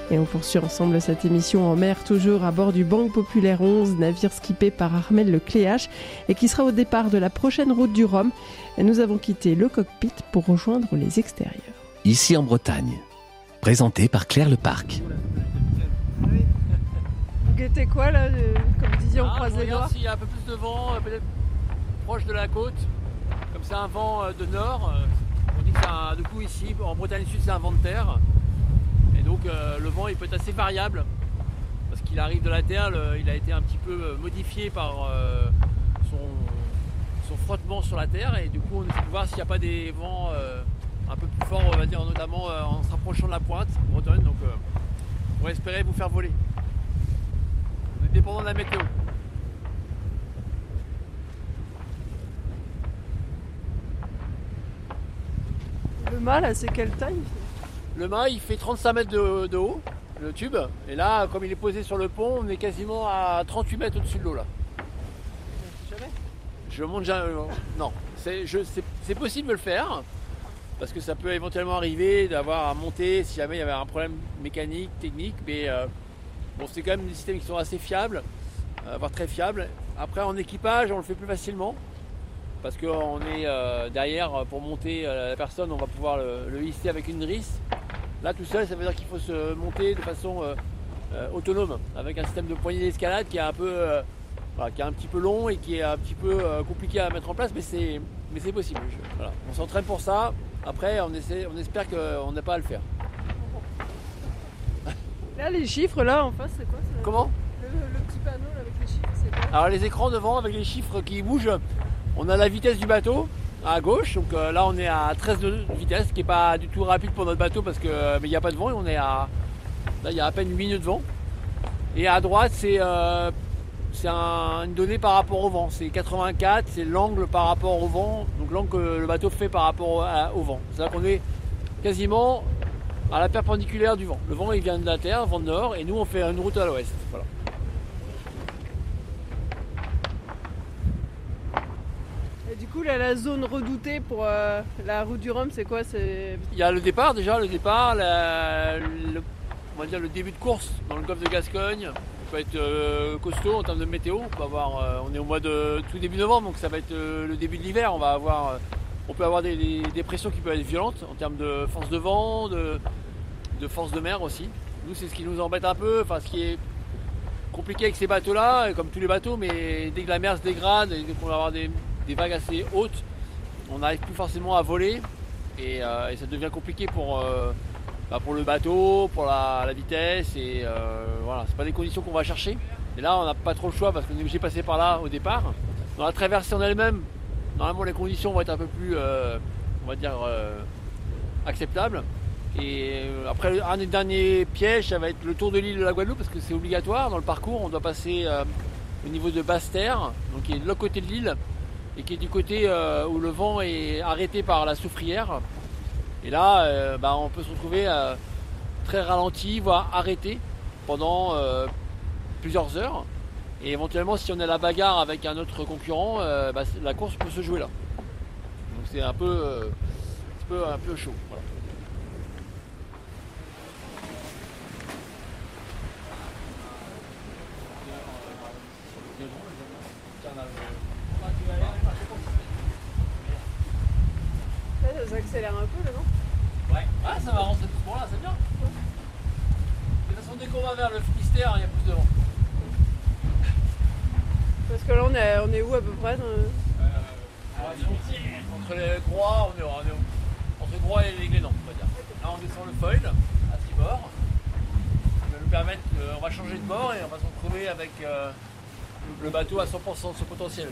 Et on poursuit ensemble cette émission en mer, toujours à bord du Banque Populaire 11, navire skippé par Armel Le Cléache et qui sera au départ de la prochaine route du Rhum. Et nous avons quitté le cockpit pour rejoindre les extérieurs. Ici en Bretagne, présenté par Claire Leparc. Vous guettez quoi là, comme vous disiez, on croise les doigts? S'il y a un peu plus de vent, peut-être proche de la côte, comme c'est un vent de nord, on dit que du coup ici en Bretagne Sud c'est un vent de terre. Et donc le vent il peut être assez variable parce qu'il arrive de la terre, il a été un petit peu modifié par son frottement sur la terre et du coup on essaie de voir s'il n'y a pas des vents un peu plus forts, on va dire, notamment en se rapprochant de la pointe bretonne. Donc on va espérer vous faire voler. On est dépendant de la météo. Le mât là, c'est quelle taille? Le mât il fait 35 mètres de haut, le tube, et là comme il est posé sur le pont, on est quasiment à 38 mètres au-dessus de l'eau là. Jamais? Je monte jamais. Non, c'est possible de le faire, parce que ça peut éventuellement arriver d'avoir à monter si jamais il y avait un problème mécanique, technique, mais bon, c'est quand même des systèmes qui sont assez fiables, voire très fiables. Après en équipage on le fait plus facilement, parce qu'on est derrière pour monter la personne, on va pouvoir le hisser avec une drisse. Là tout seul, ça veut dire qu'il faut se monter de façon autonome, avec un système de poignée d'escalade qui est un petit peu long et qui est un petit peu compliqué à mettre en place, mais c'est possible. Voilà. On s'entraîne pour ça. Après, on espère qu'on n'a pas à le faire. Là, les chiffres là en face, c'est quoi? Comment? Le petit panneau là, avec les chiffres, c'est quoi? Alors les écrans devant avec les chiffres qui bougent. On a la vitesse du bateau à gauche, donc là on est à 13 de vitesse, qui n'est pas du tout rapide pour notre bateau parce que mais il n'y a pas de vent, et là il y a à peine 8 nœuds de vent. Et à droite c'est une donnée par rapport au vent, c'est 84, c'est l'angle par rapport au vent, donc l'angle que le bateau fait par rapport au vent. C'est-à-dire qu'on est quasiment à la perpendiculaire du vent. Le vent il vient de la terre, vent de nord, et nous on fait une route à l'ouest. Voilà. Du coup, là, la zone redoutée pour la route du Rhum, c'est quoi? Il y a le départ déjà, on va dire le début de course dans le golfe de Gascogne. Ça peut être costaud en termes de météo. On est au mois de tout début novembre, donc ça va être le début de l'hiver. On peut avoir des pressions qui peuvent être violentes en termes de force de vent, de force de mer aussi. Nous, c'est ce qui nous embête un peu, ce qui est compliqué avec ces bateaux-là, comme tous les bateaux, mais dès que la mer se dégrade et qu'on va avoir des vagues assez hautes, on n'arrive plus forcément à voler et ça devient compliqué pour le bateau, pour la vitesse et voilà, c'est pas des conditions qu'on va chercher. Et là on n'a pas trop le choix parce qu'on est obligé de passer par là au départ. Dans la traversée en elle-même, normalement les conditions vont être un peu plus on va dire acceptables. Et après un des derniers pièges, ça va être le tour de l'île de la Guadeloupe parce que c'est obligatoire dans le parcours, on doit passer au niveau de Basse-Terre, donc qui est de l'autre côté de l'île, et qui est du côté où le vent est arrêté par la soufrière. Et là, on peut se retrouver très ralenti, voire arrêté pendant plusieurs heures. Et éventuellement, si on a la bagarre avec un autre concurrent, la course peut se jouer là. Donc c'est un peu chaud. Voilà. Ça accélère un peu là, non? Ouais, ça va avancer doucement là, c'est bien. De toute façon, dès qu'on va vers le Finistère, il y a plus de vent. Parce que là, on est où à peu près entre les Groix, entre Groix et les Glénans, on va dire. Là, on descend le foil à tribord. Ça va nous permettre, on va changer de bord et on va se retrouver avec le bateau à 100% de son potentiel.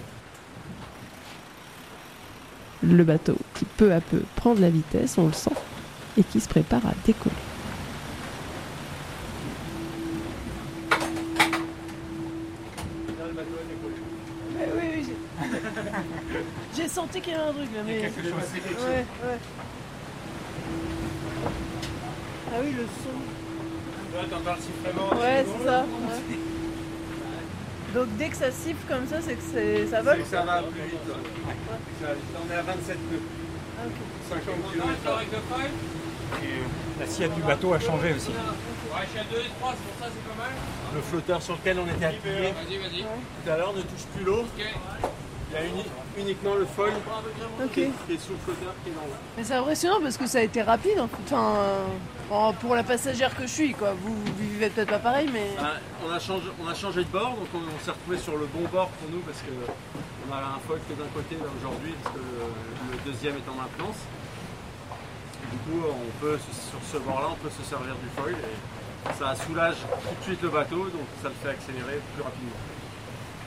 Le bateau qui peu à peu prend de la vitesse, on le sent, et qui se prépare à décoller. Oui, j'ai senti qu'il y avait un truc là, mais... quelque chose. Ouais. Ah oui, le son. Là, t'entends le sifflement. Ouais, c'est ça. Ouais. Donc dès que ça siffle comme ça, c'est que ça vole. Ça va plus vite. Ouais. On est à 27 nœuds. Ah, ok. 50 km. la sciette du bateau a changé aussi. Ouais, je suis à 2 et 3, c'est pour ça, c'est pas mal. Le flotteur sur lequel on était appuyé Vas-y. tout à l'heure ne touche plus l'eau. Ok. Il y a uniquement le foil Ok. qui est sous le flotteur qui est dans l'eau. Mais c'est impressionnant parce que ça a été rapide. Pour la passagère que je suis, quoi. Vous vivez peut-être pas pareil, mais. On a changé de bord, donc on s'est retrouvé sur le bon bord pour nous parce qu'on a un foil que d'un côté là aujourd'hui parce que le deuxième est en maintenance. Et du coup, sur ce bord-là, on peut se servir du foil et ça soulage tout de suite le bateau, donc ça le fait accélérer plus rapidement.